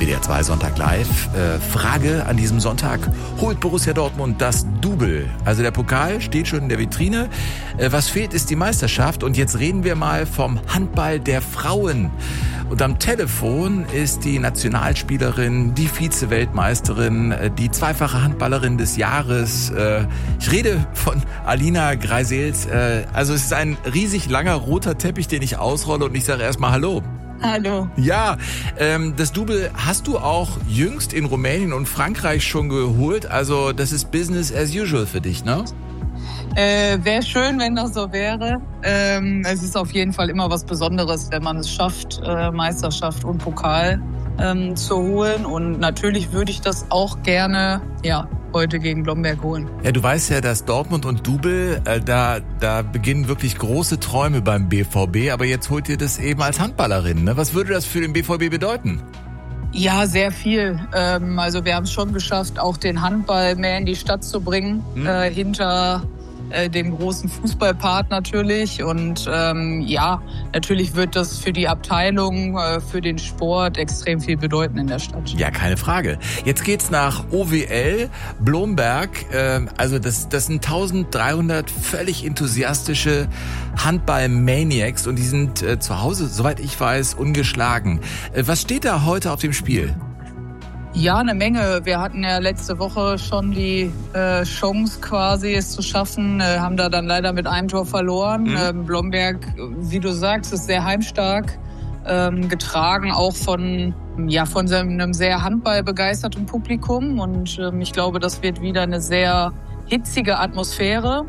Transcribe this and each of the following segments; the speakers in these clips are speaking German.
WDR 2 Sonntag live. Frage an diesem Sonntag: Holt Borussia Dortmund das Double? Also der Pokal steht schon in der Vitrine. Was fehlt, ist die Meisterschaft. Und jetzt reden wir mal vom Handball der Frauen. Und am Telefon ist die Nationalspielerin, die Vize-Weltmeisterin, die zweifache Handballerin des Jahres. Ich rede von Alina Greisels. Also es ist ein riesig langer roter Teppich, den ich ausrolle, und ich sage erstmal Hallo. Hallo. Ja, das Double hast du auch jüngst in Rumänien und Frankreich schon geholt. Also das ist Business as usual für dich, ne? Wäre schön, wenn das so wäre. Es ist auf jeden Fall immer was Besonderes, wenn man es schafft, Meisterschaft und Pokal zu holen. Und natürlich würde ich das auch gerne, heute gegen Blomberg holen. Ja, du weißt ja, dass Dortmund und Double, da beginnen wirklich große Träume beim BVB. Aber jetzt holt ihr das eben als Handballerin, ne? Was würde das für den BVB bedeuten? Ja, sehr viel. Also wir haben es schon geschafft, auch den Handball mehr in die Stadt zu bringen, hinter dem großen Fußballpart natürlich. Und natürlich wird das für die Abteilung, für den Sport extrem viel bedeuten in der Stadt. Ja, keine Frage. Jetzt geht's nach OWL, Blomberg. Also das sind 1300 völlig enthusiastische Handball-Maniacs und die sind zu Hause, soweit ich weiß, ungeschlagen. Was steht da heute auf dem Spiel? Ja, eine Menge. Wir hatten ja letzte Woche schon die Chance quasi, es zu schaffen, haben da dann leider mit einem Tor verloren. Blomberg, wie du sagst, ist sehr heimstark, getragen auch von einem sehr handballbegeisterten Publikum. Und ich glaube, das wird wieder eine sehr hitzige Atmosphäre.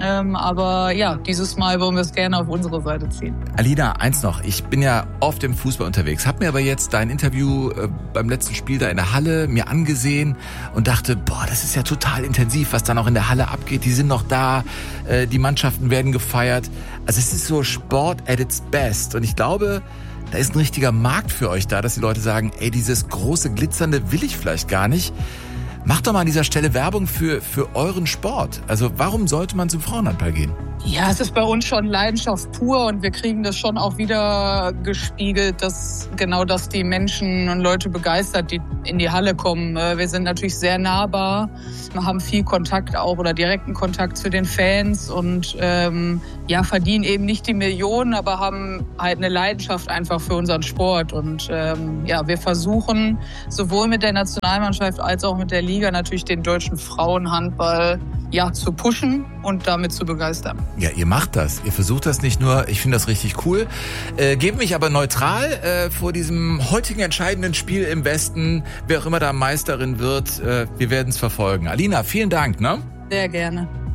Aber dieses Mal wollen wir es gerne auf unsere Seite ziehen. Alina, eins noch. Ich bin ja oft im Fußball unterwegs, habe mir aber jetzt dein Interview beim letzten Spiel da in der Halle mir angesehen und dachte, das ist ja total intensiv, was da noch in der Halle abgeht. Die sind noch da, die Mannschaften werden gefeiert. Also es ist so Sport at its best. Und ich glaube, da ist ein richtiger Markt für euch da, dass die Leute sagen, dieses große Glitzernde will ich vielleicht gar nicht. Macht doch mal an dieser Stelle Werbung für euren Sport. Also warum sollte man zum Frauenhandball gehen? Ja, es ist bei uns schon Leidenschaft pur und wir kriegen das schon auch wieder gespiegelt, dass die Menschen und Leute begeistert, die in die Halle kommen. Wir sind natürlich sehr nahbar, haben viel Kontakt auch oder direkten Kontakt zu den Fans und verdienen eben nicht die Millionen, aber haben halt eine Leidenschaft einfach für unseren Sport. Und wir versuchen sowohl mit der Nationalmannschaft als auch mit der Liga natürlich den deutschen Frauenhandball zu pushen und damit zu begeistern. Ja, ihr macht das. Ihr versucht das nicht nur. Ich finde das richtig cool. Gebt mich aber neutral vor diesem heutigen entscheidenden Spiel im Westen. Wer auch immer da Meisterin wird, wir werden es verfolgen. Alina, vielen Dank, ne? Sehr gerne.